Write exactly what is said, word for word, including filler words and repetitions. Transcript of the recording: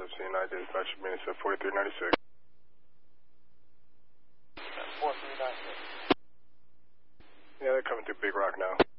F C nine dispatch, Minnesota forty-three ninety-six. forty-three ninety-six. Yeah, they're coming through Big Rock now.